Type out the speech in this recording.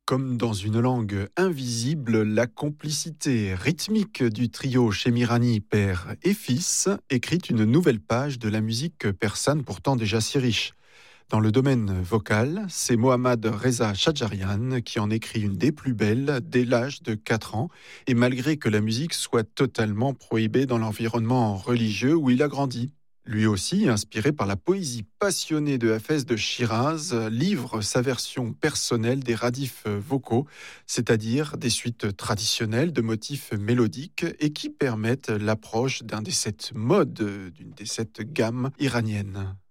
Comme dans une langue invisible, la complicité rythmique du trio Chemirani, père et fils, écrit une nouvelle page de la musique persane pourtant déjà si riche. Dans le domaine vocal, c'est Mohammad Reza Shadjarian qui en écrit une des plus belles dès l'âge de 4 ans, et malgré que la musique soit totalement prohibée dans l'environnement religieux où il a grandi. Lui aussi, inspiré par la poésie passionnée de Hafez de Shiraz, livre sa version personnelle des radifs vocaux, c'est-à-dire des suites traditionnelles de motifs mélodiques et qui permettent l'approche d'un des 7 modes, d'une des 7 gammes iraniennes.